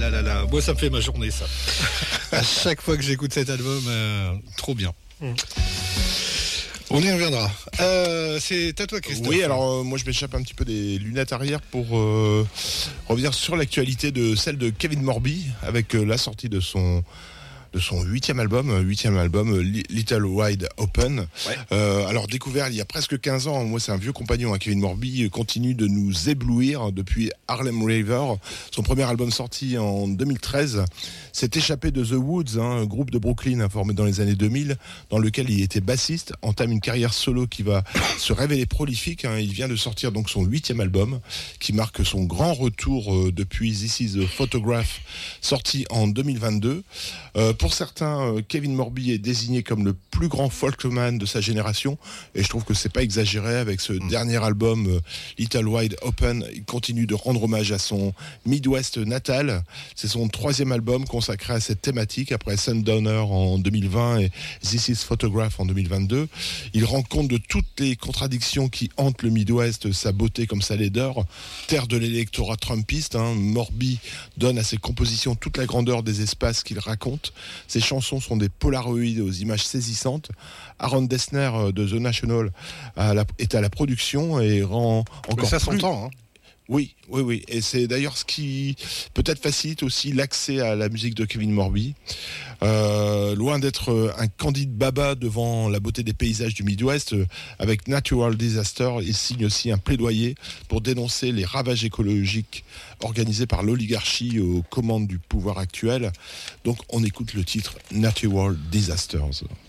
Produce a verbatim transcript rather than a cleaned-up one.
là là là, moi ça me fait ma journée ça. À chaque fois que j'écoute cet album, euh, trop bien. Mm. On y reviendra. Euh, c'est à toi, Christophe. Oui, alors euh, moi je m'échappe un petit peu des lunettes arrière pour euh, revenir sur l'actualité de celle de Kevin Morby avec euh, la sortie de son de son huitième album, huitième album Little Wide Open. Ouais. Euh, alors découvert il y a presque quinze ans, moi c'est un vieux compagnon, hein, Kevin Morby continue de nous éblouir depuis Harlem River. Son premier album sorti en deux mille treize s'est échappé de The Woods, hein, un groupe de Brooklyn hein, formé dans les années deux mille, dans lequel il était bassiste, entame une carrière solo qui va se révéler prolifique. Hein. Il vient de sortir donc son huitième album, qui marque son grand retour euh, depuis This Is a Photograph, sorti en deux mille vingt-deux. Euh, pour certains, euh, Kevin Morby est désigné comme le plus grand folkman de sa génération, et je trouve que c'est pas exagéré avec ce mmh. dernier album euh, Little Wide Open. Il continue de rendre hommage à son Midwest natal. C'est son troisième album consacré à cette thématique après Sundowner en deux mille vingt et This Is Photograph en deux mille vingt-deux. Il rend compte de toutes les contradictions qui hantent le Midwest, sa beauté comme sa laideur, terre de l'électorat trumpiste. Hein. Morby donne à ses compositions toute la grandeur des espaces qu'il raconte. Ses chansons sont des polaroïdes aux images saisissantes. Aaron Dessner de The National à la, est à la production et rend encore Mais ça plus... s'entend, hein. Oui, oui, oui. Et c'est d'ailleurs ce qui peut-être facilite aussi l'accès à la musique de Kevin Morby. Euh, loin d'être un candide baba devant la beauté des paysages du Midwest, avec Natural Disaster, il signe aussi un plaidoyer pour dénoncer les ravages écologiques organisés par l'oligarchie aux commandes du pouvoir actuel. Donc on écoute le titre Natural Disasters.